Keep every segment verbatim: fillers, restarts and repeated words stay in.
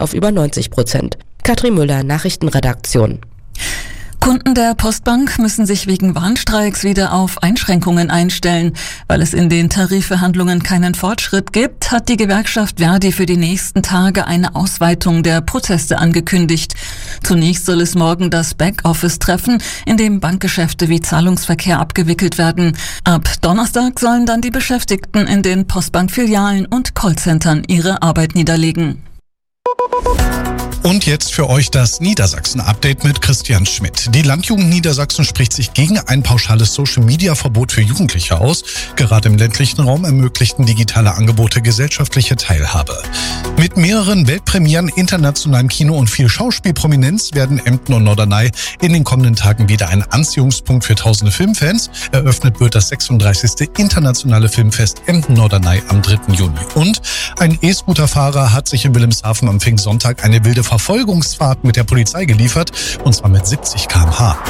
auf über neunzig Prozent. Katrin Müller, Nachrichtenredaktion. Kunden der Postbank müssen sich wegen Warnstreiks wieder auf Einschränkungen einstellen. Weil es in den Tarifverhandlungen keinen Fortschritt gibt, hat die Gewerkschaft ver.di für die nächsten Tage eine Ausweitung der Proteste angekündigt. Zunächst soll es morgen das Backoffice treffen, in dem Bankgeschäfte wie Zahlungsverkehr abgewickelt werden. Ab Donnerstag sollen dann die Beschäftigten in den Postbank-Filialen und Callcentern ihre Arbeit niederlegen. Und jetzt für euch das Niedersachsen-Update mit Christian Schmidt. Die Landjugend Niedersachsen spricht sich gegen ein pauschales Social-Media-Verbot für Jugendliche aus. Gerade im ländlichen Raum ermöglichten digitale Angebote gesellschaftliche Teilhabe. Mit mehreren Weltpremieren, internationalem Kino und viel Schauspielprominenz werden Emden und Norderney in den kommenden Tagen wieder ein Anziehungspunkt für tausende Filmfans. Eröffnet wird das sechsunddreißigste internationale Filmfest Emden-Norderney am dritten Juni. Und ein E-Scooter-Fahrer hat sich in Wilhelmshaven am Pfingstsonntag eine wilde Verfolgungsfahrt mit der Polizei geliefert, und zwar mit siebzig Kilometer pro Stunde.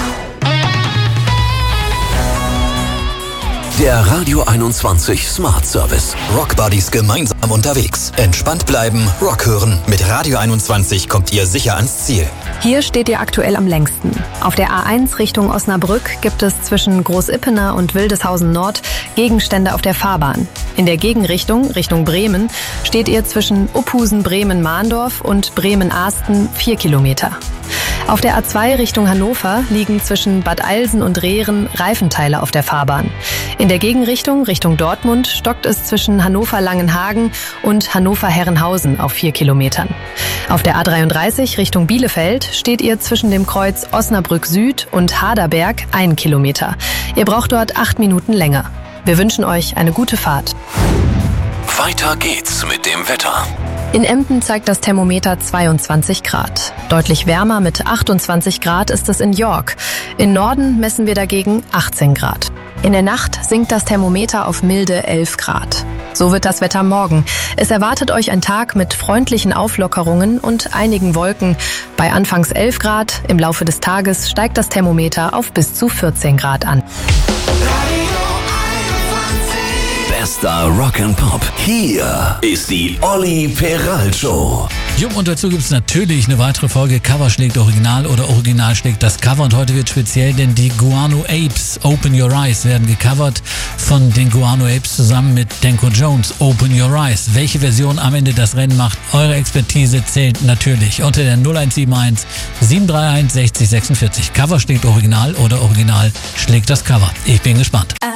Der Radio einundzwanzig Smart Service. Rock Buddies gemeinsam unterwegs. Entspannt bleiben, Rock hören. Mit Radio einundzwanzig kommt ihr sicher ans Ziel. Hier steht ihr aktuell am längsten. Auf der A eins Richtung Osnabrück gibt es zwischen Großippener und Wildeshausen Nord Gegenstände auf der Fahrbahn. In der Gegenrichtung, Richtung Bremen, steht ihr zwischen Uphusen-Bremen-Mahndorf und Bremen-Ahsten vier Kilometer. Auf der A zwei Richtung Hannover liegen zwischen Bad Eilsen und Rehren Reifenteile auf der Fahrbahn. In der Gegenrichtung, Richtung Dortmund, stockt es zwischen Hannover-Langenhagen und Hannover-Herrenhausen auf vier Kilometern. Auf der A dreiunddreißig Richtung Bielefeld steht ihr zwischen dem Kreuz Osnabrück Süd und Haderberg ein Kilometer. Ihr braucht dort acht Minuten länger. Wir wünschen euch eine gute Fahrt. Weiter geht's mit dem Wetter. In Emden zeigt das Thermometer zweiundzwanzig Grad. Deutlich wärmer mit achtundzwanzig Grad ist es in York. Im Norden messen wir dagegen achtzehn Grad. In der Nacht sinkt das Thermometer auf milde elf Grad. So wird das Wetter morgen. Es erwartet euch ein Tag mit freundlichen Auflockerungen und einigen Wolken. Bei anfangs elf Grad, im Laufe des Tages steigt das Thermometer auf bis zu vierzehn Grad an. Bester Rock and Pop. Hier ist die Olli Peral Show. Jo, und dazu gibt's natürlich eine weitere Folge Cover schlägt Original oder Original schlägt das Cover. Und heute wird speziell, denn die Guano Apes Open Your Eyes werden gecovert von den Guano Apes zusammen mit Danko Jones. Open Your Eyes. Welche Version am Ende das Rennen macht, eure Expertise zählt natürlich unter der null eins sieben eins sieben drei eins sechzig sechsundvierzig. Cover schlägt Original oder Original schlägt das Cover. Ich bin gespannt.